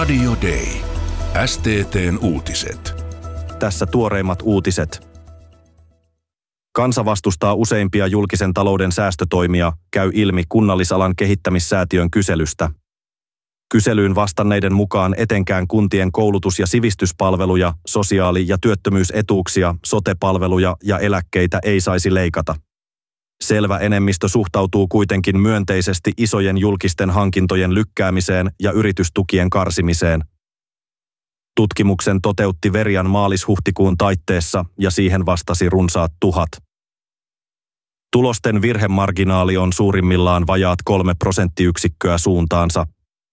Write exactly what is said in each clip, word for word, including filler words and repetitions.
Radio Day. S T T:n uutiset. Tässä tuoreimmat uutiset. Kansa vastustaa useimpia julkisen talouden säästötoimia, käy ilmi Kunnallisalan kehittämissäätiön kyselystä. Kyselyyn vastanneiden mukaan etenkään kuntien koulutus- ja sivistyspalveluja, sosiaali- ja työttömyysetuuksia, sote-palveluja ja eläkkeitä ei saisi leikata. Selvä enemmistö suhtautuu kuitenkin myönteisesti isojen julkisten hankintojen lykkäämiseen ja yritystukien karsimiseen. Tutkimuksen toteutti Verian maalis-huhtikuun taitteessa ja siihen vastasi runsaat tuhat. Tulosten virhemarginaali on suurimmillaan vajaat kolme prosenttiyksikköä suuntaansa.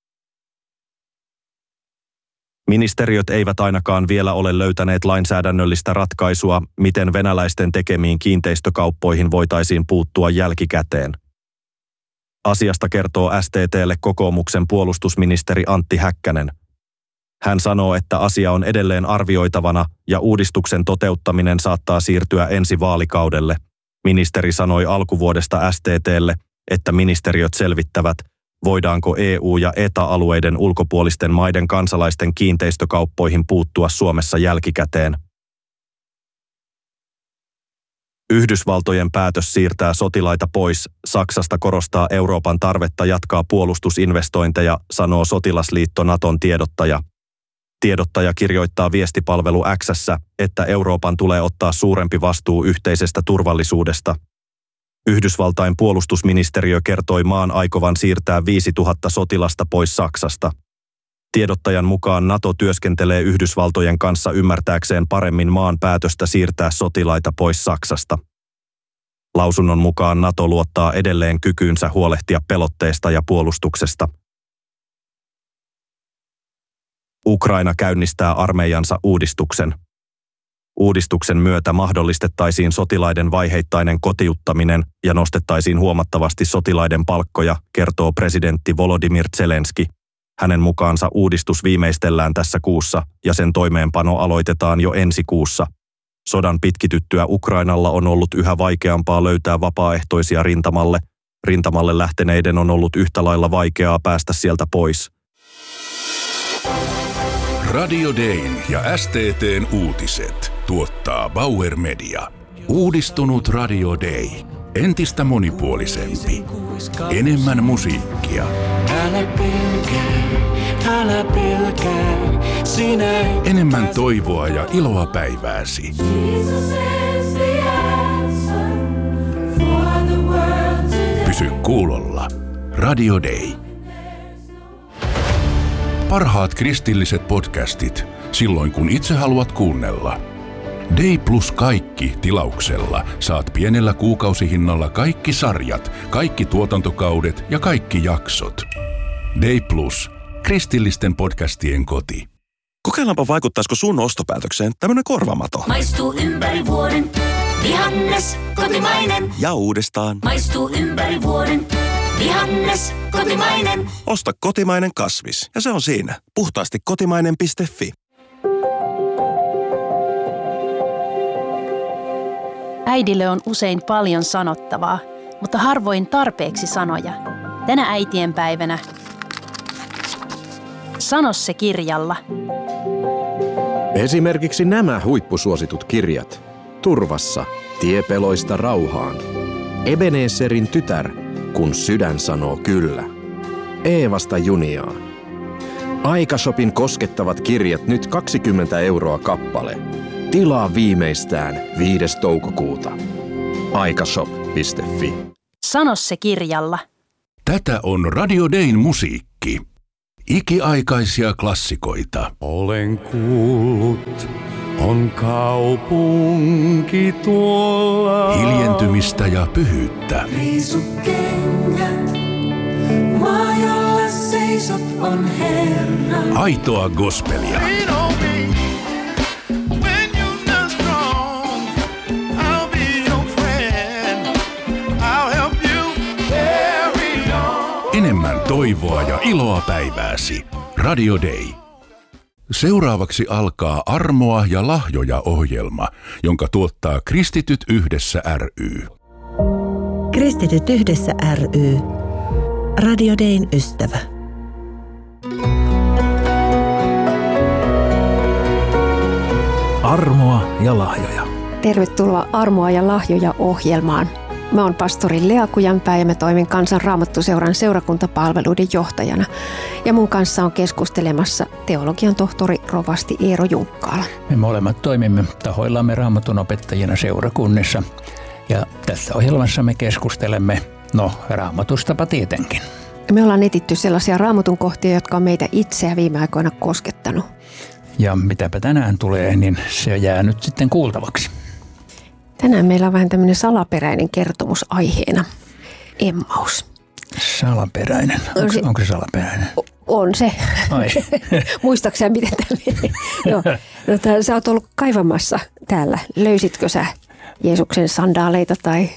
Ministeriöt eivät ainakaan vielä ole löytäneet lainsäädännöllistä ratkaisua, miten venäläisten tekemiin kiinteistökauppoihin voitaisiin puuttua jälkikäteen. Asiasta kertoo S T T:lle kokoomuksen puolustusministeri Antti Häkkänen. Hän sanoo, että asia on edelleen arvioitavana ja uudistuksen toteuttaminen saattaa siirtyä ensi vaalikaudelle. Ministeri sanoi alkuvuodesta S T T:lle, että ministeriöt selvittävät, voidaanko E U- ja E T A-alueiden ulkopuolisten maiden kansalaisten kiinteistökauppoihin puuttua Suomessa jälkikäteen. Yhdysvaltojen päätös siirtää sotilaita pois Saksasta korostaa Euroopan tarvetta jatkaa puolustusinvestointeja, sanoo sotilasliitto Naton tiedottaja. Tiedottaja kirjoittaa viestipalvelu X:ssä, että Euroopan tulee ottaa suurempi vastuu yhteisestä turvallisuudesta. Yhdysvaltain puolustusministeriö kertoi maan aikovan siirtää viisituhatta sotilasta pois Saksasta. Tiedottajan mukaan NATO työskentelee Yhdysvaltojen kanssa ymmärtääkseen paremmin maan päätöstä siirtää sotilaita pois Saksasta. Lausunnon mukaan NATO luottaa edelleen kykyynsä huolehtia pelotteesta ja puolustuksesta. Ukraina käynnistää armeijansa uudistuksen. Uudistuksen myötä mahdollistettaisiin sotilaiden vaiheittainen kotiuttaminen ja nostettaisiin huomattavasti sotilaiden palkkoja, kertoo presidentti Volodymyr Zelenski. Hänen mukaansa uudistus viimeistellään tässä kuussa ja sen toimeenpano aloitetaan jo ensi kuussa. Sodan pitkityttyä Ukrainalla on ollut yhä vaikeampaa löytää vapaaehtoisia rintamalle. Rintamalle lähteneiden on ollut yhtä lailla vaikeaa päästä sieltä pois. Radio Dayn ja S T T:n uutiset tuottaa Bauer Media. Uudistunut Radio Day. Entistä monipuolisempi. Enemmän musiikkia. Älä pelkää, älä pelkää, sinä Enemmän toivoa ja iloa päivääsi. Pysy kuulolla. Radio Day. Parhaat kristilliset podcastit silloin kun itse haluat kuunnella. Day plus kaikki tilauksella saat pienellä kuukausihinnalla kaikki sarjat, kaikki tuotantokaudet ja kaikki jaksot. Day plus, kristillisten podcastien koti. Kokeillaanpa vaikuttaisiko sun ostopäätökseen tämmönen korvamato. Maistuu ympäri vuoden, vihannes, kotimainen. Ja uudestaan. Maistuu ympäri vuoden, vihannes, kotimainen. Osta kotimainen kasvis. Ja se on siinä. Puhtaasti kotimainen piste fi. Äidille on usein paljon sanottavaa, mutta harvoin tarpeeksi sanoja. Tänä äitienpäivänä sano se kirjalla. Esimerkiksi nämä huippusuositut kirjat. Turvassa, tie peloista rauhaan. Ebenezerin tytär, kun sydän sanoo kyllä. Eevasta Juniaan. Aikashopin koskettavat kirjat nyt kaksikymmentä euroa kappale. Tilaa viimeistään viides toukokuuta. aikashop piste fi. Sano se kirjalla. Tätä on Radio Dayn musiikki. Ikiaikaisia klassikoita. olen kuullut, on kaupunki tuolla. Hiljentymistä ja pyhyyttä. Riisukengät, maa jolla seisot on Herra. Aitoa gospelia. Enemmän toivoa ja iloa päivääsi. Radio Day. Seuraavaksi alkaa Armoa ja lahjoja -ohjelma, jonka tuottaa Kristityt yhdessä ry. Kristityt yhdessä ry. Radio Dayn ystävä. ja lahjoja. Tervetuloa Armoa ja lahjoja -ohjelmaan. Mä oon pastori Lea Kujanpää ja mä toimin Kansan Raamattuseuran seurakuntapalveluiden johtajana. Ja mun kanssa on keskustelemassa teologian tohtori rovasti Eero Junkkaala. Me molemmat toimimme tahoillamme Raamatun opettajina seurakunnissa. Ja tässä ohjelmassa me keskustelemme, no Raamatustapa tietenkin. Me ollaan etitty sellaisia Raamatun kohtia, jotka on meitä itseä viime aikoina koskettanut. Ja mitäpä tänään tulee, niin se jää nyt sitten kuultavaksi. Tänään meillä on vähän tämmöinen salaperäinen kertomus aiheena. Emmaus. Salaperäinen. Onko, se, onko se salaperäinen? On se. Muistaakseni miten tämä meni? Joo. No, sä oot ollut kaivamassa täällä. Löysitkö sä Jeesuksen sandaaleita tai...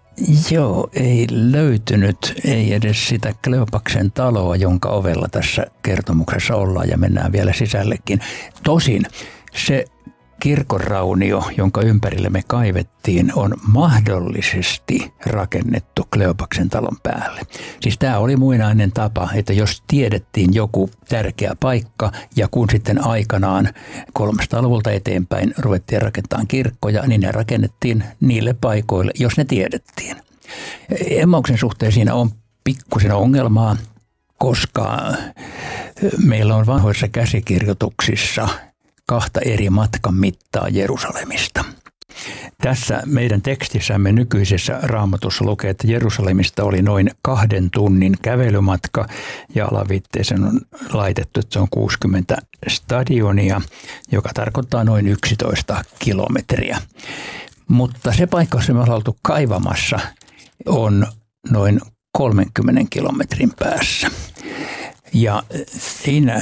Joo, ei löytynyt, ei edes sitä Kleopaksen taloa, jonka ovella tässä kertomuksessa ollaan ja mennään vielä sisällekin. Tosin se kirkonraunio, jonka ympärille me kaivettiin, on mahdollisesti rakennettu Kleopaksen talon päälle. Siis tämä oli muinainen tapa, että jos tiedettiin joku tärkeä paikka ja kun sitten aikanaan kolmesataaluvulta eteenpäin ruvettiin rakentamaan kirkkoja, niin ne rakennettiin niille paikoille, jos ne tiedettiin. Emmauksen suhteen siinä on pikkusen ongelmaa, koska meillä on vanhoissa käsikirjoituksissa kahta eri matkan mittaa Jerusalemista. Tässä meidän tekstissämme nykyisessä Raamatussa lukee, että Jerusalemista oli noin kahden tunnin kävelymatka ja alaviitteeseen on laitettu, että se on kuusikymmentä stadionia, joka tarkoittaa noin yksitoista kilometriä. Mutta se paikka, jossa me ollaan oltu kaivamassa, on noin kolmenkymmenen kilometrin päässä. Ja siinä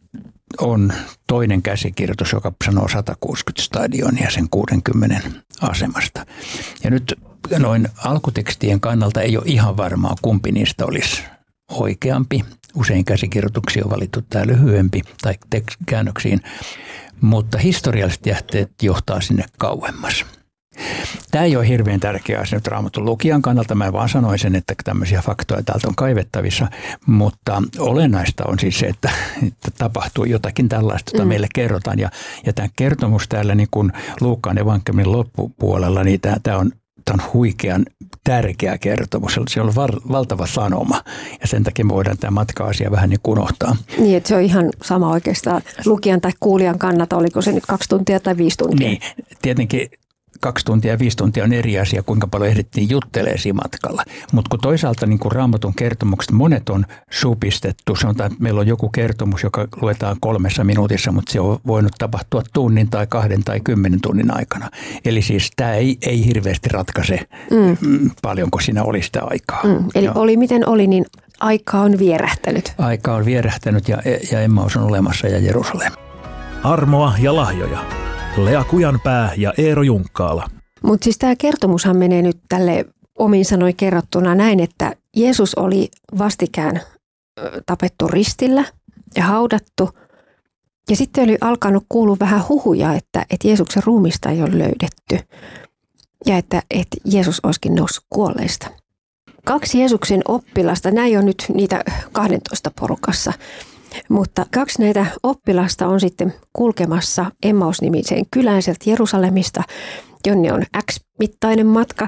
on toinen käsikirjoitus, joka sanoo sata kuusikymmentä stadionia sen kuudenkymmenen asemasta. Ja nyt noin alkutekstien kannalta ei ole ihan varmaa, kumpi niistä olisi oikeampi. Usein käsikirjoituksia on valittu tämä lyhyempi tai käännöksiin, mutta historialliset jähteet johtaa sinne kauemmas. Tämä ei ole hirveän tärkeä asia nyt Raamatun lukijan kannalta. Mä vaan sanoisin, että tämmöisiä faktoja täältä on kaivettavissa, mutta olennaista on siis se, että, että tapahtuu jotakin tällaista, jota mm. meille kerrotaan. Ja, ja tämä kertomus täällä niin kuin Luukkaan evankeliumin loppupuolella, niin tämä, tämä, on, tämä on huikean tärkeä kertomus. Se on val, valtava sanoma ja sen takia me voidaan tämä matka-asia vähän niin kuin unohtaa. Niin, että se on ihan sama oikeastaan lukijan tai kuulijan kannalta, oliko se nyt kaksi tuntia tai viisi tuntia? Niin, tietenkin. Kaksi tuntia ja viisi tuntia on eri asia, kuinka paljon ehdittiin juttelemaan siinä matkalla. Mutta kun toisaalta niin kun Raamatun kertomukset monet on supistettu, sanotaan, että meillä on joku kertomus, joka luetaan kolmessa minuutissa, mutta se on voinut tapahtua tunnin tai kahden tai kymmenen tunnin aikana. Eli siis tämä ei, ei hirveästi ratkaise mm. paljonko siinä oli sitä aikaa. Mm. Eli Joo. oli miten oli, niin aika on vierähtänyt. Aika on vierähtänyt ja, ja Emmaus on olemassa ja Jerusalem. Armoa ja lahjoja. Lea Kujanpää ja Eero Junkkaala. Mutta siis tämä kertomushan menee nyt tälle omin sanoin kerrottuna näin, että Jeesus oli vastikään tapettu ristillä ja haudattu. Ja sitten oli alkanut kuulua vähän huhuja, että, että Jeesuksen ruumista ei ole löydetty ja että, että Jeesus olisikin noussut kuolleista. Kaksi Jeesuksen oppilasta, nämä ei ole nyt niitä kahdentoista porukassa. Mutta kaksi näitä oppilasta on sitten kulkemassa Emmaus-nimiseen kylään sieltä Jerusalemista, jonne on X-mittainen matka.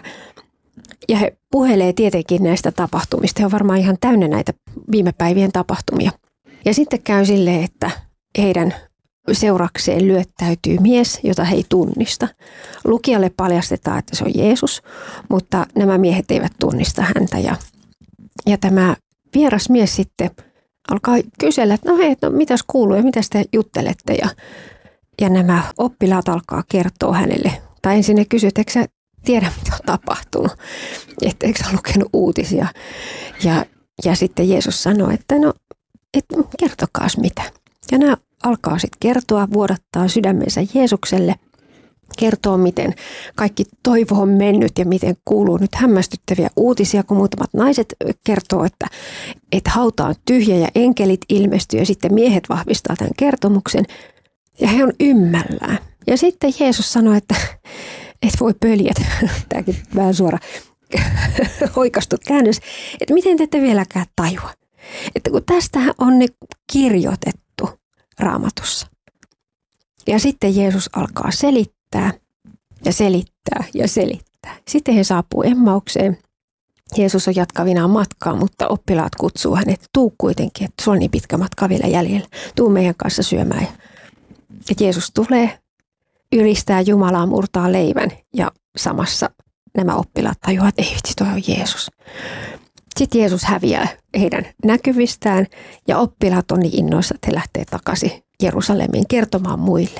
Ja he puhelee tietenkin näistä tapahtumista. He on varmaan ihan täynnä näitä viime päivien tapahtumia. Ja sitten käy silleen, että heidän seurakseen lyöttäytyy mies, jota he ei tunnista. Lukijalle paljastetaan, että se on Jeesus, mutta nämä miehet eivät tunnista häntä. Ja, ja tämä vieras mies sitten alkaa kysellä, että no hei, no mitäs kuuluu ja mitäs te juttelette. Ja, ja nämä oppilaat alkaa kertoa hänelle. Tai ensin ne kysyy, että eikö sä tiedä, mitä on tapahtunut. Että eikö sä lukenut uutisia. Ja, ja sitten Jeesus sanoi, että no, et kertokaas mitä. Ja nämä alkaa sitten kertoa, vuodattaa sydämensä Jeesukselle. Kertoo, miten kaikki toivo on mennyt ja miten kuuluu nyt hämmästyttäviä uutisia, kun muutamat naiset kertoo, että, että hauta on tyhjä ja enkelit ilmestyy ja sitten miehet vahvistaa tämän kertomuksen ja he on ymmällään. Ja sitten Jeesus sanoi, että et voi pöljät, tämäkin vähän suora oikastu käännös, että miten te ette vieläkään tajua, että kun tästähän on ne kirjoitettu Raamatussa. Ja sitten Jeesus alkaa selittää selittää ja selittää ja selittää. Sitten he saapuu Emmaukseen. Jeesus on jatkavinaan matkaa, mutta oppilaat kutsuu hänet. Tuu kuitenkin, että sulla on niin pitkä matka vielä jäljellä. Tuu meidän kanssa syömään. Et Jeesus tulee, ylistää Jumalaa, murtaa leivän ja samassa nämä oppilaat tajuavat, että ei vitsi, toi on Jeesus. Sitten Jeesus häviää heidän näkyvistään ja oppilaat on niin innoissa, että he lähtee takaisin Jerusalemiin kertomaan muille.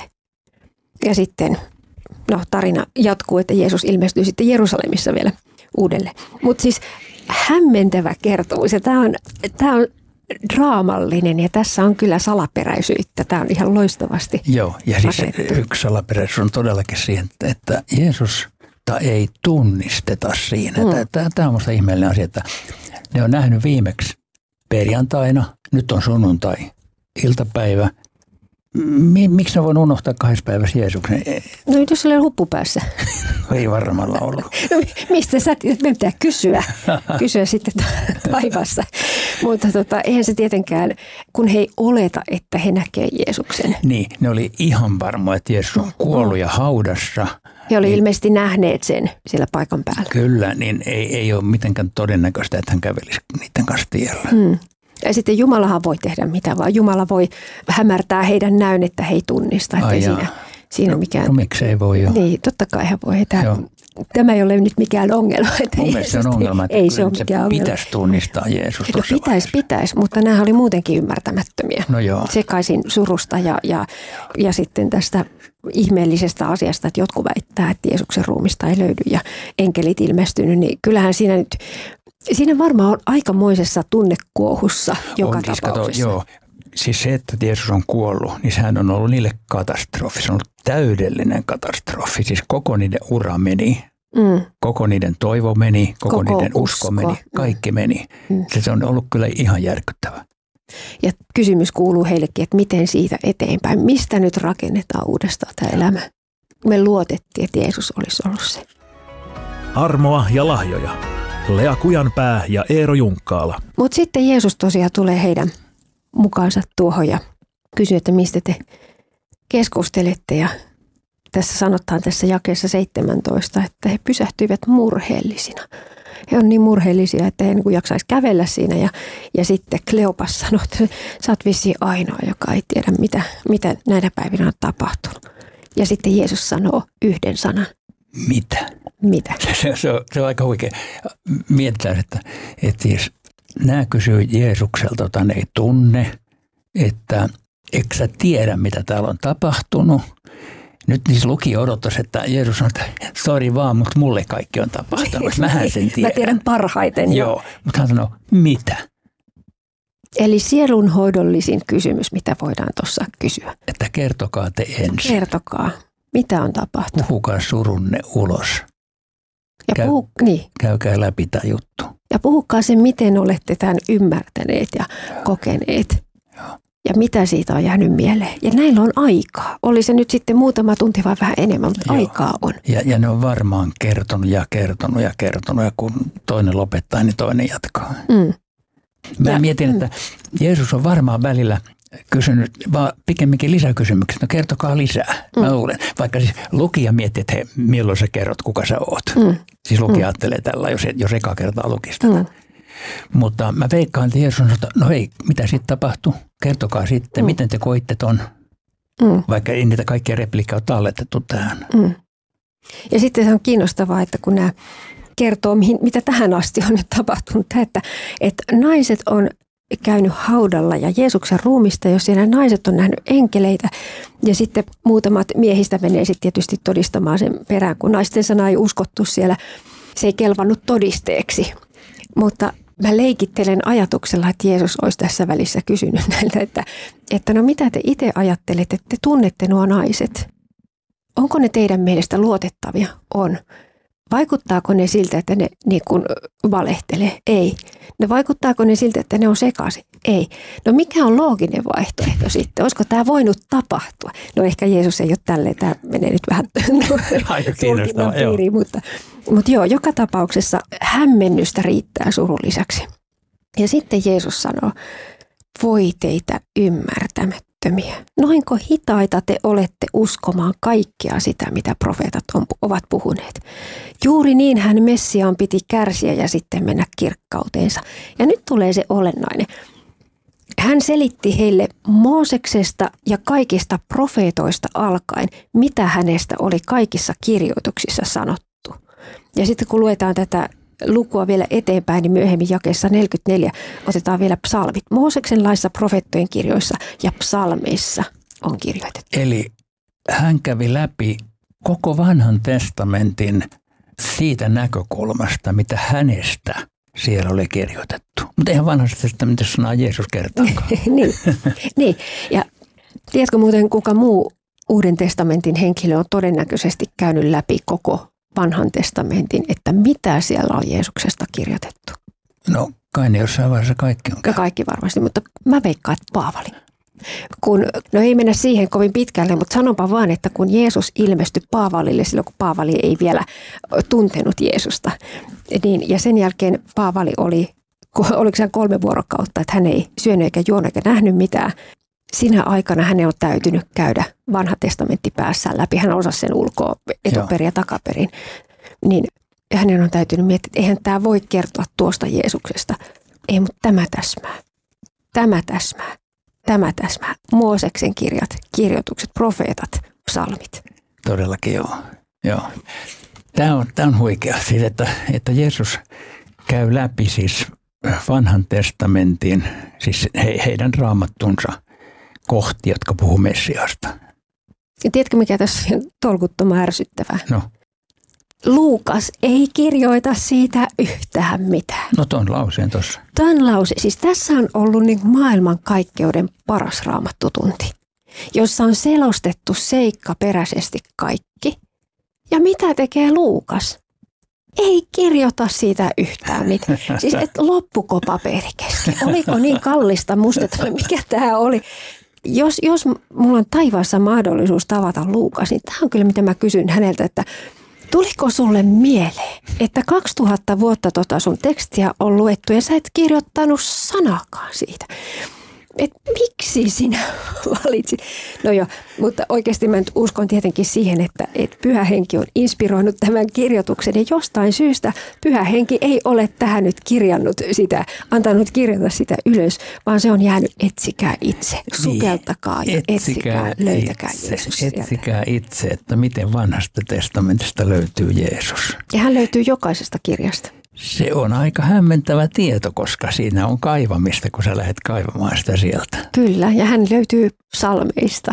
Ja sitten no, tarina jatkuu, että Jeesus ilmestyy sitten Jerusalemissa vielä uudelleen. Mutta siis hämmentävä kertomus ja tämä on, tämä on draamallinen ja tässä on kyllä salaperäisyyttä. Tämä on ihan loistavasti Joo, ja siis asettu. yksi salaperäisyys on todellakin siihen, että Jeesus ei tunnisteta siinä. Mm. Tämä on minusta ihmeellinen asia, että ne on nähnyt viimeksi perjantaina, nyt on sunnuntai, iltapäivä. Miksi ne voin unohtaa kahdessa päivässä Jeesuksen? No jos se oli huppu päässä. Ei varmaan ollut. No, mistä sä, me pitää kysyä, kysyä sitten taivaassa. Mutta tota, eihän se tietenkään, kun he ei oleta, että he näkee Jeesuksen. Niin, ne oli ihan varmoja, että Jeesus on kuollut ja haudassa. He oli niin, ilmeisesti nähneet sen siellä paikan päällä. Kyllä, niin ei, ei ole mitenkään todennäköistä, että hän kävelisi niiden kanssa tiellä. Hmm. Ja sitten Jumalahan voi tehdä mitä vaan. Jumala voi hämärtää heidän näyn, että he ei tunnista. Että ei siinä, siinä no, mikään. No miksei voi jo. Niin, totta kai hän voi. Tämä, tämä ei ole nyt mikään ongelma. Että mun mielestä se on ongelma, että ei se, se pitäisi tunnistaa Jeesus. No pitäisi, pitäisi, mutta nämä oli muutenkin ymmärtämättömiä. No joo. Sekaisin surusta ja, ja, ja sitten tästä ihmeellisestä asiasta, että jotkut väittää, että Jeesuksen ruumista ei löydy ja enkelit ilmestynyt. Niin kyllähän siinä nyt... Siinä varmaan on aikamoisessa tunnekuohussa joka on, siis tapauksessa. Kato, joo. Siis se, että Jeesus on kuollut, niin sehän on ollut niille katastrofi. Se on ollut täydellinen katastrofi. Siis koko niiden ura meni, mm. koko niiden toivo meni, koko, koko niiden usko, usko meni, kaikki mm. meni. Mm. Se on ollut kyllä ihan järkyttävä. Ja kysymys kuuluu heillekin, että miten siitä eteenpäin, mistä nyt rakennetaan uudestaan tämä elämä. Me luotettiin, että Jeesus olisi ollut se. Armoa ja lahjoja. Lea Kujanpää ja Eero Junkkaala. Mutta sitten Jeesus tosiaan tulee heidän mukaansa tuohon ja kysyy, että mistä te keskustelette. Ja tässä sanotaan tässä jakeessa seitsemäntoista, että he pysähtyivät murheellisina. He on niin murheellisia, että he ei niin jaksaisi kävellä siinä. Ja, ja sitten Kleopas sanoi, että sä oot vissiin ainoa, joka ei tiedä, mitä, mitä näinä päivinä on tapahtunut. Ja sitten Jeesus sanoo yhden sanan. Mitä? Mitä? Se, se, on, se on aika huikea. Mietitään, että, että siis nämä kysyy Jeesukselta, jota ne ei tunne, että eikö sä tiedä, mitä täällä on tapahtunut. Nyt siis lukija odottaisi, että Jeesus sanoo, että sori vaan, mutta mulle kaikki on tapahtunut. Mähän sen tiedän. Mä tiedän parhaiten. Joo, jo. Mutta hän sanoo, mitä? Eli sielunhoidollisin kysymys, mitä voidaan tuossa kysyä. Että kertokaa te ensin. Kertokaa, mitä on tapahtunut. Puhukaa surunne ulos. Ja Käy, puhu, niin. Käykää läpi tämä juttu. Ja puhukaa sen, miten olette tämän ymmärtäneet ja kokeneet. Joo. Ja mitä siitä on jäänyt mieleen. Ja näillä on aikaa. Oli se nyt sitten muutama tunti vai vähän enemmän, mutta Joo. aikaa on. Ja, ja ne on varmaan kertonut ja kertonut ja kertonut. Ja kun toinen lopettaa, niin toinen jatkaa. Mm. Mä ja, mietin, että mm. Jeesus on varmaan välillä kysynyt vaan pikemminkin lisäkysymyksiä. No kertokaa lisää. Mm. Mä luulen. Vaikka siis lukija miettii, että hei, milloin sä kerrot, kuka sä oot. Mm. Siis lukija mm. ajattelee tällä, jos, jos eka kertaa lukisi tätä. Mm. Mutta mä veikkaan, että Jeesus sanoo, että no hei, mitä sitten tapahtui? Kertokaa sitten, mm. miten te koitte ton. Mm. Vaikka ei niitä kaikkia repliikkaa ole talletettu tähän. Mm. Ja sitten se on kiinnostavaa, että kun nämä kertoo, mihin, mitä tähän asti on nyt tapahtunut, että, että naiset on käynyt haudalla ja Jeesuksen ruumista, jos siellä naiset on nähnyt enkeleitä ja sitten muutamat miehistä menee sitten tietysti todistamaan sen perään, kun naisten sana ei uskottu siellä, se ei kelvannut todisteeksi, mutta mä leikittelen ajatuksella, että Jeesus olisi tässä välissä kysynyt näiltä, että, että no mitä te itse ajattelette, että te tunnette nuo naiset, onko ne teidän mielestä luotettavia? On. Vaikuttaako ne siltä, että ne niin kuin valehtelee? Ei. No vaikuttaako ne siltä, että ne on sekaisin? Ei. No mikä on looginen vaihtoehto sitten? Olisiko tämä voinut tapahtua? No ehkä Jeesus ei ole tälleen. Tämä menee nyt vähän tulkinnan piiriin, mutta, mutta joo, joka tapauksessa hämmennystä riittää surun lisäksi. Ja sitten Jeesus sanoo, voi teitä ymmärtämättömiä. kyvyttömiä? Noinko hitaita te olette uskomaan kaikkea sitä, mitä profeetat on, ovat puhuneet? Juuri niin hän Messiaan piti kärsiä ja sitten mennä kirkkauteensa. Ja nyt tulee se olennainen. Hän selitti heille Mooseksesta ja kaikista profeetoista alkaen, mitä hänestä oli kaikissa kirjoituksissa sanottu. Ja sitten kun luetaan tätä lukua vielä eteenpäin, niin myöhemmin jakeessa neljäkymmentäneljä otetaan vielä psalmit. Mooseksen laissa, profeettojen kirjoissa ja psalmeissa on kirjoitettu. Eli hän kävi läpi koko vanhan testamentin siitä näkökulmasta, mitä hänestä siellä oli kirjoitettu. Mutta eihän vanhassa testamentissa sanaa Jeesus kertaakaan. niin, niin, ja tiedätkö muuten kuka muu Uuden testamentin henkilö on todennäköisesti käynyt läpi koko vanhan testamentin, että mitä siellä on Jeesuksesta kirjoitettu? No kai ne jossain vaiheessa kaikki on käynyt. Kaikki varmasti, mutta mä veikkaan, että Paavali. Kun, no ei mennä siihen kovin pitkälle, mutta sanonpa vaan, että kun Jeesus ilmestyi Paavalille silloin, kun Paavali ei vielä tuntenut Jeesusta, niin, ja sen jälkeen Paavali oli, oliko se kolme vuorokautta, että hän ei syönyt eikä juonut eikä nähnyt mitään. Sinä aikana hänen on täytynyt käydä vanha testamentti päässään läpi. Hän osasi sen ulkoa etuperin ja takaperin. Niin hänen on täytynyt miettiä, että eihän tämä voi kertoa tuosta Jeesuksesta. Ei, mutta tämä täsmää. Tämä täsmää. Tämä täsmää. Mooseksen kirjat, kirjoitukset, profeetat, psalmit. Todellakin joo. joo. Tämä on, tämä on huikea, siis että, että Jeesus käy läpi siis vanhan testamentin, siis he, heidän raamattunsa kohti, jotka puhuu Messiasta. Ja tiedätkö, mikä tässä on tolkuttoman ärsyttävää? No. Luukas ei kirjoita siitä yhtään mitään. No ton lauseen tuossa. Ton lause. Siis tässä on ollut niin maailmankaikkeuden paras raamattutunti, jossa on selostettu seikkaperäisesti kaikki. Ja mitä tekee Luukas? Ei kirjoita siitä yhtään mitään. Siis et loppuko paperi kesken? Oliko niin kallista mustetta, mikä tämä oli? Jos, jos mulla on taivaassa mahdollisuus tavata Luukas, niin tämä on kyllä mitä mä kysyn häneltä, että tuliko sulle mieleen, että kaksituhatta vuotta tota sun tekstiä on luettu ja sä et kirjoittanut sanakaan siitä? Et miksi sinä valitsit? No joo, mutta oikeasti mä nyt uskon tietenkin siihen, että, että Pyhä Henki on inspiroinut tämän kirjoituksen ja jostain syystä Pyhä Henki ei ole tähän nyt kirjannut sitä, antanut kirjata sitä ylös, vaan se on jäänyt etsikää itse, sukeltakaa ja etsikää, etsikää löytäkää itse, Jeesus. Etsikää itse, että miten vanhasta testamentista löytyy Jeesus. Ja hän löytyy jokaisesta kirjasta. Se on aika hämmentävä tieto, koska siinä on kaivamista, kun sä lähdet kaivamaan sitä sieltä. Kyllä, ja hän löytyy psalmeista.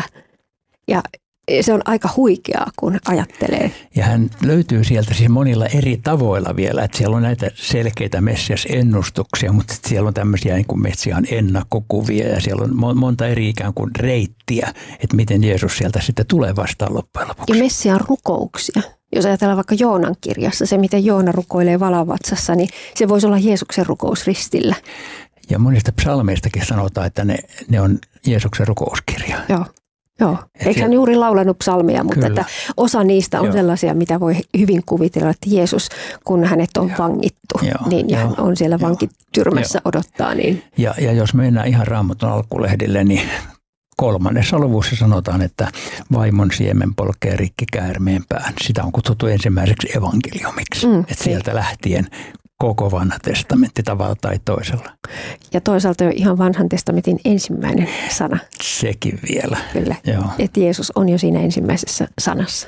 Ja se on aika huikeaa, kun ajattelee. Ja hän löytyy sieltä siis monilla eri tavoilla vielä. Että siellä on näitä selkeitä Messias-ennustuksia, mutta siellä on tämmöisiä niin kuin Messiaan ennakkokuvia ja siellä on monta eri ikään kuin reittiä, että miten Jeesus sieltä sitten tulee vastaan loppujen lopuksi. Ja Messiaan rukouksia. Jos ajatellaan vaikka Joonan kirjassa, se miten Joona rukoilee valavatsassa, niin se voisi olla Jeesuksen rukous ristillä. Ja monista psalmeistakin sanotaan, että ne, ne on Jeesuksen rukouskirja. Joo, joo. Eikö hän juuri laulanut psalmia, mutta että osa niistä on Joo. sellaisia, mitä voi hyvin kuvitella, että Jeesus, kun hänet on Joo. vangittu, Joo. niin ja hän on siellä vankityrmässä Joo. odottaa. Niin. Ja, ja jos mennään ihan Raamatun alkulehdille, niin kolmannessa luvussa sanotaan, että vaimon siemen polkee rikki käärmeen pään. Sitä on kutsuttu ensimmäiseksi evankeliumiksi. Mm, että sieltä lähtien koko vanha testamentti tavalla tai toisella. Ja toisaalta jo ihan vanhan testamentin ensimmäinen sana. Sekin vielä. Kyllä, että Jeesus on jo siinä ensimmäisessä sanassa.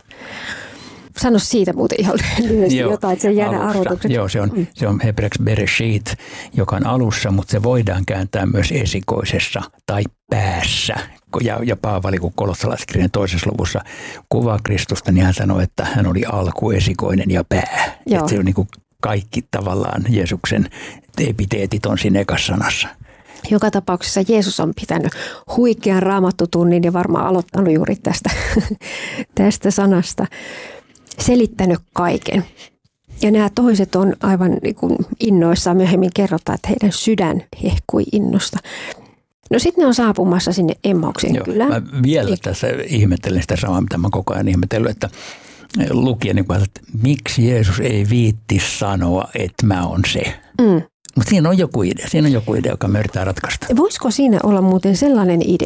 Sano siitä muuten ihan lyhyesti jotain, että se ei jäädä arvotukset. Joo, se on, mm. se on hebreaksi bereshit, joka on alussa, mutta se voidaan kääntää myös esikoisessa tai päässä. Ja, ja Paavali, kun kolossalaiskirjan toisessa luvussa kuvaa Kristusta, niin hän sanoi, että hän oli alku, esikoinen ja pää. Että se on niin kuin kaikki tavallaan Jeesuksen epiteetit on siinä ekassa sanassa. Joka tapauksessa Jeesus on pitänyt huikean raamattutunnin ja varmaan aloittanut juuri tästä, tästä sanasta. Selittänyt kaiken. Ja nämä toiset on aivan niin kuin innoissaan. Myöhemmin kerrotaan, että heidän sydän hehkui innosta. No sitten ne on saapumassa sinne Emmauksen kylään. Mä vielä ja... tässä ihmettelen sitä samaa, mitä mä koko ajan ihmetellyt, että lukija niin kuin, että miksi Jeesus ei viitti sanoa, että mä oon se. Mm. Mutta siinä on joku idea. Siinä on joku idea, joka me yritetään ratkaista. Voisiko siinä olla muuten sellainen idea,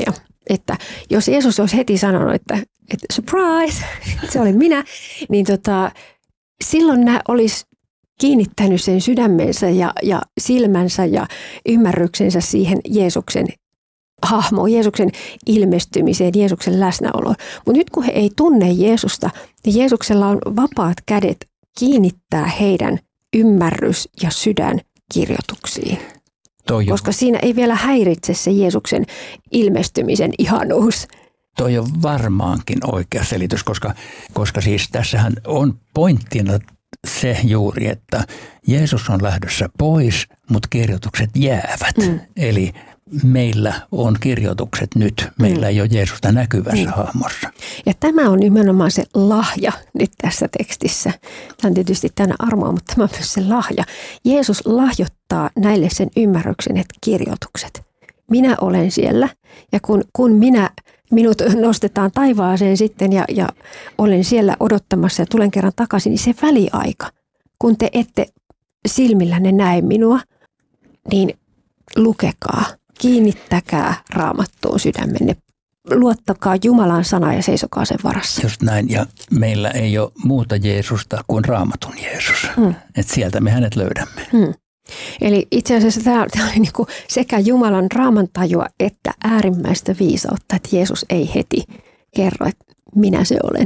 Että jos Jeesus olisi heti sanonut, että, että surprise, se oli minä, niin tota, silloin nämä olisi kiinnittänyt sen sydämensä ja, ja silmänsä ja ymmärryksensä siihen Jeesuksen hahmoon, Jeesuksen ilmestymiseen, Jeesuksen läsnäoloon. Mutta nyt kun he ei tunne Jeesusta, niin Jeesuksella on vapaat kädet kiinnittää heidän ymmärrys ja sydän kirjoituksiin. Toi koska on, siinä ei vielä häiritse se Jeesuksen ilmestymisen ihanuus. Toi on varmaankin oikea selitys, koska, koska siis tässähän on pointtina se juuri, että Jeesus on lähdössä pois, mutta kirjoitukset jäävät. Mm. Eli meillä on kirjoitukset nyt. Meillä mm. ei ole Jeesusta näkyvässä mm. hahmossa. Ja tämä on nimenomaan se lahja nyt tässä tekstissä. Tämä on tietysti tänä armoa, mutta tämä on myös se lahja. Jeesus lahjoittaa näille sen ymmärryksen, että kirjoitukset. Minä olen siellä ja kun, kun minä, minut nostetaan taivaaseen sitten ja, ja olen siellä odottamassa ja tulen kerran takaisin, niin se väliaika, kun te ette silmillänne näe minua, niin lukekaa. Kiinnittäkää Raamattuun sydämenne. Luottakaa Jumalan sana ja seisokaa sen varassa. Just näin. Ja meillä ei ole muuta Jeesusta kuin Raamatun Jeesus. Hmm. Että sieltä me hänet löydämme. Hmm. Eli itse asiassa tämä oli niin kuin sekä Jumalan raamantajua että äärimmäistä viisautta, että Jeesus ei heti kerro, että minä se olen.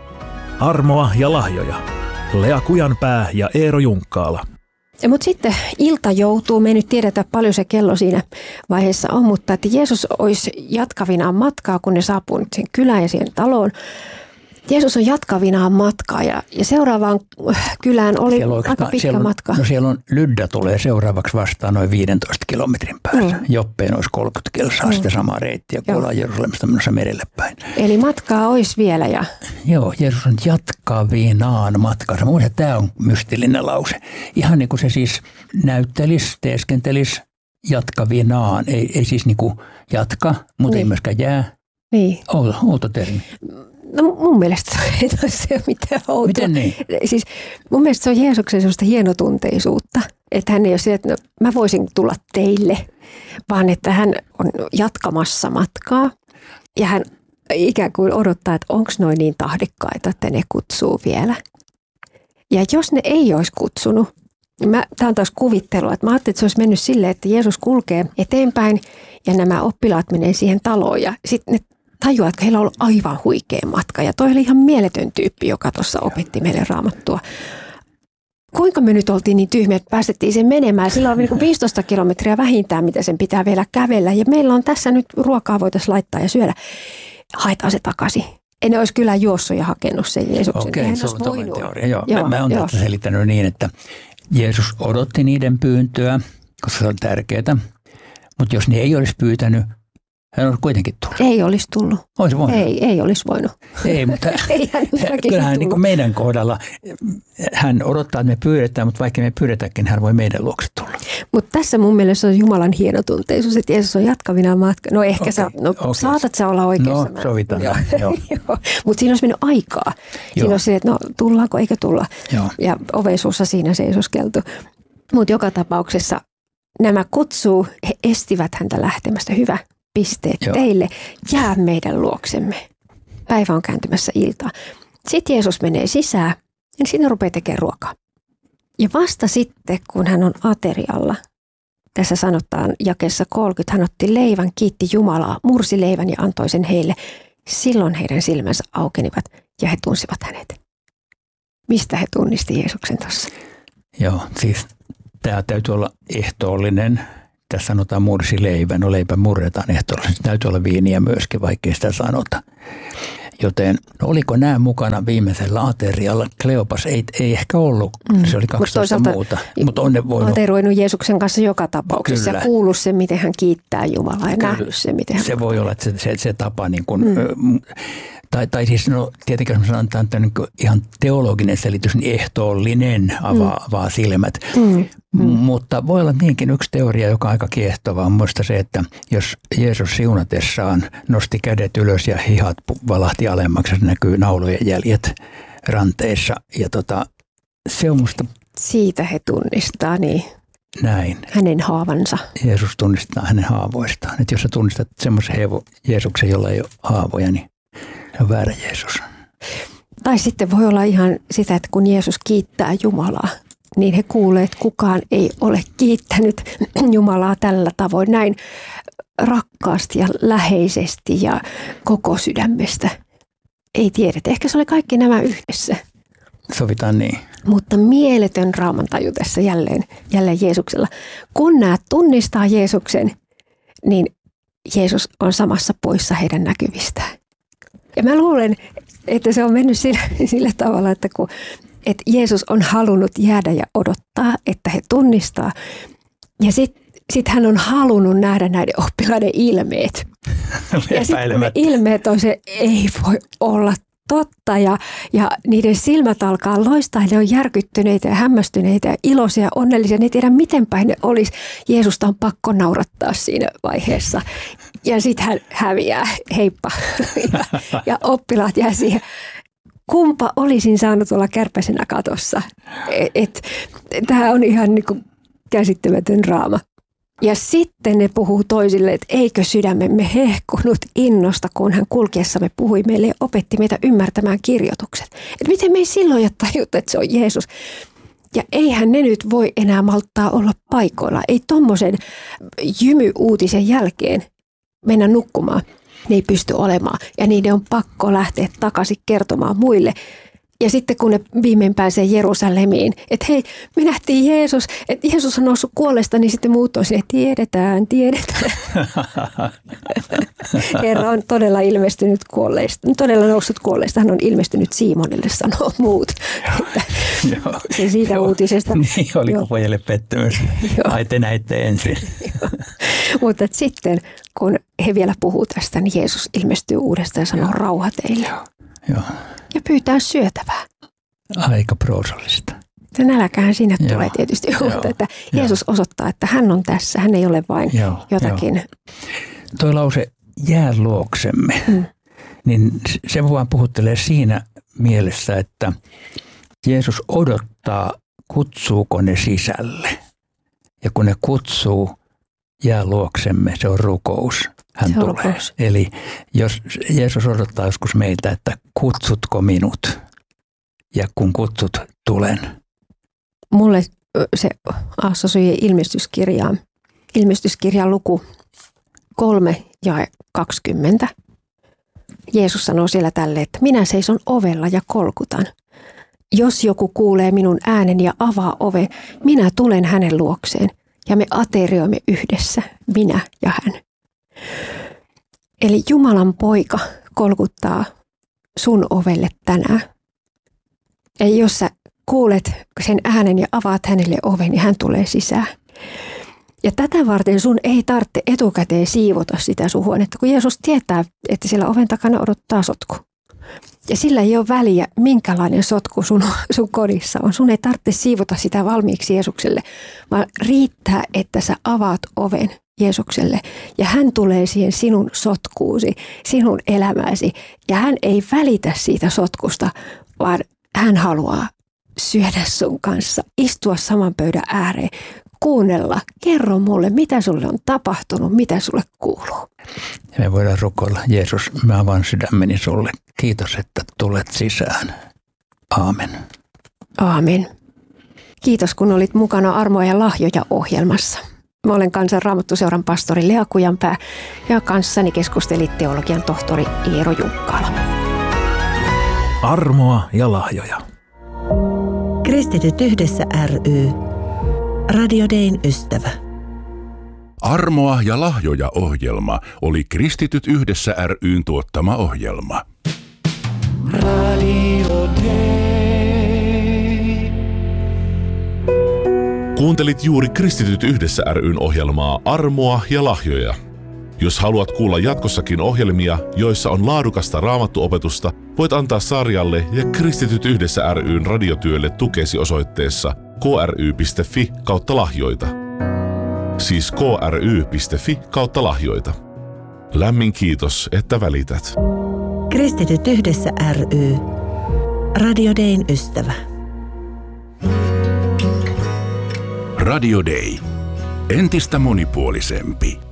Armoa ja lahjoja. Lea Kujanpää ja Eero Junkkaala. Mutta sitten ilta joutuu, me ei nyt tiedetä paljon se kello siinä vaiheessa on, mutta että Jeesus olisi jatkavinaan matkaa, kun ne saapuu nyt sen kylään ja siihen taloon. Jeesus on jatkavinaan matkaa ja, ja seuraavaan kylään oli on, aika pitkä siellä on, matka. No siellä on Lyddä tulee seuraavaksi vastaan noin viidentoista kilometrin päässä. Mm. Joppeen olisi kolmekymmentä kilsaa mm. sitten samaa reittiä, kun ollaan Jerusalemista menossa merelle päin. Eli matkaa olisi vielä. Ja... Joo, Jeesus on jatkavinaan matkansa. Mun mielestä tämä on mystillinen lause. Ihan niin kuin se siis näyttelisi, teeskentelisi jatkavinaan. Ei, ei siis niin kuin jatka, mutta niin. ei myöskään jää. Niin. Outo, outo termi. No mun mielestä ei se ole mitään outoa. Miten niin? Siis mun mielestä se on Jeesuksen sellaista hienotunteisuutta, että hän ei ole se, että no, mä voisin tulla teille, vaan että hän on jatkamassa matkaa ja hän ikään kuin odottaa, että onko noin niin tahdikkaita, että ne kutsuu vielä. Ja jos ne ei olisi kutsunut, niin tämä on taas kuvittelua, että mä ajattelin, että se olisi mennyt silleen, että Jeesus kulkee eteenpäin ja nämä oppilaat menee siihen taloon ja sitten ne tajuaa, että heillä on ollut aivan huikea matka. Ja toi oli ihan mieletön tyyppi, joka tuossa opetti meille Raamattua. Kuinka me nyt oltiin niin tyhmiä, että päästettiin sen menemään? Sillä on niin viisitoista kilometriä vähintään, mitä sen pitää vielä kävellä. Ja meillä on tässä nyt ruokaa voitaisiin laittaa ja syödä. Haetaan se takaisin. En olisi kyllä juossut ja hakenut sen Jeesuksen. Okei, se on toinen teoria. Joo, joo, mä, mä olen tätä selittänyt niin, että Jeesus odotti niiden pyyntöä, koska se on tärkeää. Mutta jos ne ei olisi pyytänyt, hän olisi kuitenkin tullut. Ei olisi tullut. Olisi voinut. Ei, ei olisi voinut. Ei, mutta kyllähän niin kuin meidän kohdalla hän odottaa, että me pyydetään, mutta vaikka me pyydetäänkin, hän voi meidän luokse tulla. Mutta tässä mun mielestä on Jumalan hienotunteisuus, että Jeesus on jatkavinaan matka. No ehkä okay. sä, no, okay. saatat sä olla oikeassa. No sovitaan. Joo. Joo. Joo. Mutta siinä olisi mennyt aikaa. Siinä olisi se, että no tullaanko eikä tulla. Joo. Ja oveisuussa siinä seisoskeltu. Mutta joka tapauksessa nämä kutsuu, he estivät häntä lähtemästä. Hyvä. Pisteet Joo. teille, jää meidän luoksemme. Päivä on kääntymässä iltaa. Sitten Jeesus menee sisään ja sinne rupeaa tekemään ruokaa. Ja vasta sitten, kun hän on aterialla, tässä sanotaan jakeessa kolmekymmentä, hän otti leivän, kiitti Jumalaa, mursi leivän ja antoi sen heille. Silloin heidän silmänsä aukenivat ja he tunsivat hänet. Mistä he tunnisti Jeesuksen tuossa? Joo, siis tämä täytyy olla ehtoollinen. Tässä sanotaan mursi leivän, no leipä murretaan ehtoolla. Se täytyy olla viiniä myöskin, vaikkei sitä sanota. Joten no oliko nämä mukana viimeisellä aterialla? Kleopas ei, ei ehkä ollut, mm. se oli kaksitoista muuta. Mutta on ne voinut. Ateroinut Jeesuksen kanssa joka tapauksessa ja kuullut sen, miten hän kiittää Jumalaa ja Kyllä. nähnyt sen, miten hän... Se voi olla, että se, se, se tapa niin kuin... Mm. Tai, tai siis no tietenkin jos me sanotaan, että niin ihan teologinen selitys, niin ehtoollinen avaa, mm. avaa silmät. Mm. Mm. Mutta voi olla niinkin yksi teoria, joka on aika kiehtova. On muista se, että jos Jeesus siunatessaan nosti kädet ylös ja hihat valahti alemmaksi, se näkyy naulojen jäljet ranteissa. Ja tota, se on musta... Siitä he tunnistaa, niin. näin. Hänen haavansa. Jeesus tunnistaa hänen haavoistaan. Että jos sä tunnistat semmoisen hevo, Jeesuksen, jolla ei ole haavoja, niin se on väärä Jeesus. Tai sitten voi olla ihan sitä, että kun Jeesus kiittää Jumalaa, niin he kuulee, että kukaan ei ole kiittänyt Jumalaa tällä tavoin näin rakkaasti ja läheisesti ja koko sydämestä. Ei tiedetä. Ehkä se oli kaikki nämä yhdessä. Sovitaan niin. Mutta mieletön raamantaju tässä jälleen, jälleen Jeesuksella. Kun nämä tunnistaa Jeesuksen, niin Jeesus on samassa poissa heidän näkyvistään. Ja mä luulen, että se on mennyt sillä, sillä tavalla, että, kun, että Jeesus on halunnut jäädä ja odottaa, että he tunnistaa. Ja sitten sit hän on halunnut nähdä näiden oppilaiden ilmeet. Ja sitten ne ilmeet on se, ei voi olla totta. Ja, ja niiden silmät alkaa loistaa. Ne on järkyttyneitä ja hämmästyneitä ja iloisia ja onnellisia. Ne ei tiedä, miten päin ne olisi. Jeesusta on pakko naurattaa siinä vaiheessa. Ja sitten hän häviää, heippa. Ja, ja oppilaat jää siihen. Kumpa olisin saanut olla kärpäsenä katossa. Tämä on ihan niin kuin käsittämätön draama. Ja sitten ne puhuu toisille, että eikö sydämemme hehkunut innosta, kun hän kulkiessamme puhui meille ja opetti meitä ymmärtämään kirjoitukset. Että miten me ei silloin jo tajuttu, että se on Jeesus. Ja eihän ne nyt voi enää malttaa olla paikoilla. Ei tommosen jymyuutisen jälkeen mennä nukkumaan. Ne ei pysty olemaan ja niiden on pakko lähteä takaisin kertomaan muille. Ja sitten kun ne viimein pääsee Jerusalemiin, että hei, me nähtiin Jeesus, että Jeesus on noussut kuolleesta, niin sitten muut on sinne, tiedetään, tiedetään. Herra on todella ilmestynyt kuolleista, todella noussut kuolleesta, hän on ilmestynyt Siimonille, sanoo muut. Se siitä joo, uutisesta. Niin, oliko pojille pettymys? Ai te näitte ensin. Mutta sitten, kun he vielä puhuu tästä, niin Jeesus ilmestyy uudestaan ja sanoo rauha teille. Joo. Ja pyytää syötävää. Aika proosallista. Se nälkähän siinä Joo. tulee tietysti, Joo. mutta että Jeesus Joo. osoittaa, että hän on tässä. Hän ei ole vain Joo. jotakin. Joo. Toi lause jää luoksemme, mm. niin se vaan puhuttelee siinä mielessä, että Jeesus odottaa, kutsuuko ne sisälle. Ja kun ne kutsuu, jää luoksemme, se on rukous. Hän se on tulee. Rukous. Eli jos Jeesus odottaa joskus meiltä, että kutsutko minut, ja kun kutsut, tulen. Mulle se assosioi ilmestyskirjaan. Ilmestyskirjan luku kolme ja kaksikymmentä. Jeesus sanoo siellä tälle, että minä seison ovella ja kolkutan. Jos joku kuulee minun ääneni ja avaa oven, minä tulen hänen luokseen ja me aterioimme yhdessä, minä ja hän. Eli Jumalan poika kolkuttaa sun ovelle tänään. Ja jos sä kuulet sen äänen ja avaat hänelle oven, niin hän tulee sisään. Ja tätä varten sun ei tarvitse etukäteen siivota sitä sun huonetta, kun Jeesus tietää, että siellä oven takana odottaa sotku. Ja sillä ei ole väliä, minkälainen sotku sun, sun kodissa on. Sun ei tarvitse siivota sitä valmiiksi Jeesukselle, vaan riittää, että sä avaat oven Jeesukselle ja hän tulee siihen sinun sotkuusi, sinun elämääsi ja hän ei välitä siitä sotkusta, vaan hän haluaa syödä sun kanssa, istua saman pöydän ääreen, kuunnella, kerro mulle, mitä sulle on tapahtunut, mitä sulle kuuluu. Ja me voidaan rukoilla, Jeesus, mä avaan sydämeni sulle. Kiitos, että tulet sisään. Aamen. Aamen. Kiitos, kun olit mukana Armoa ja lahjoja -ohjelmassa. Mä olen Kansan Raamattuseuran pastori Lea Kujanpää ja kanssani keskusteli teologian tohtori Eero Junkkala. Armoa ja lahjoja. Kristityt yhdessä ry. Radio Dayn ystävä. Armoa ja lahjoja -ohjelma oli Kristityt yhdessä ry:n tuottama ohjelma. Radio Day. Kuuntelit juuri Kristityt yhdessä ry:n ohjelmaa Armoa ja lahjoja. Jos haluat kuulla jatkossakin ohjelmia, joissa on laadukasta raamattuopetusta, voit antaa sarjalle ja Kristityt yhdessä ry:n radiotyölle tukesi osoitteessa kry piste fi kautta lahjoita. Siis kry piste fi kautta lahjoita. Lämmin kiitos, että välität. Kristityt yhdessä ry. Radio Dayn ystävä. Radio Day. Entistä monipuolisempi.